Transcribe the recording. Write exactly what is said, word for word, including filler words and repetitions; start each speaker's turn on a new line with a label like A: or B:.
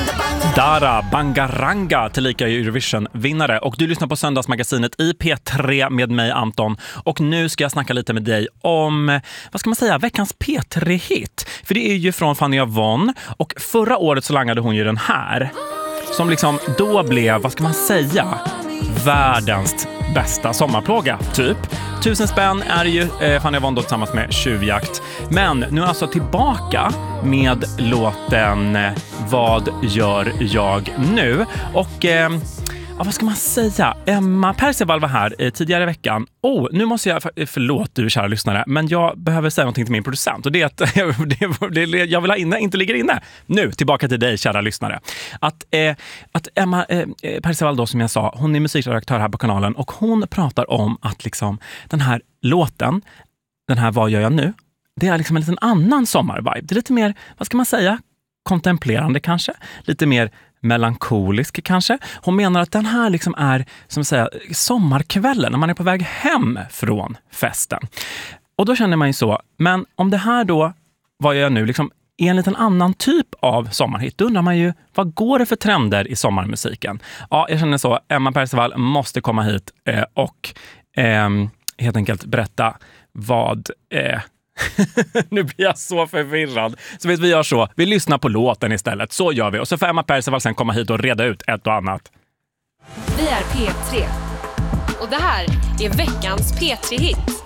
A: Dara Bangaranga, tillika Eurovision-vinnare. Och du lyssnar på Söndagsmagasinet i P tre med mig, Anton. Och nu ska jag snacka lite med dig om, vad ska man säga, veckans P tre-hit. För det är ju från Fanny Avon. Och förra året så langade hon ju den här. Som liksom då blev, vad ska man säga, världens bästa sommarplåga, typ. Tusen spänn är ju eh, Fanny Avon då tillsammans med Tjuvjakt. Men nu är jag alltså tillbaka med låten Vad gör jag nu? Och eh, ja, vad ska man säga? Emma Percival var här eh, tidigare i veckan. Oh, nu måste jag, för, förlåt du kära lyssnare, men jag behöver säga någonting till min producent. Och det är att det, det, jag vill ha inne, inte ligger inne. Nu, tillbaka till dig kära lyssnare. Att, eh, att Emma eh, Percival då, som jag sa, hon är musikredaktör här på kanalen. Och hon pratar om att liksom den här låten, den här Vad gör jag nu? Det är liksom en liten annan sommarvibe. Det är lite mer, vad ska man säga, kontemplerande kanske. Lite mer melankolisk kanske. Hon menar att den här liksom är, som att säga, sommarkvällen när man är på väg hem från festen. Och då känner man ju så, men om det här då, vad gör jag nu, liksom är en liten annan typ av sommarhit, då undrar man ju, vad går det för trender i sommarmusiken? Ja, jag känner så, Emma Percival måste komma hit eh, och eh, helt enkelt berätta vad... Eh, nu blir jag så förvirrad. Så vet vi gör så, vi lyssnar på låten istället. Så gör vi, och så får Emma Percival sen komma hit och reda ut ett och annat.
B: Vi är P tre och det här är veckans P tre-hit.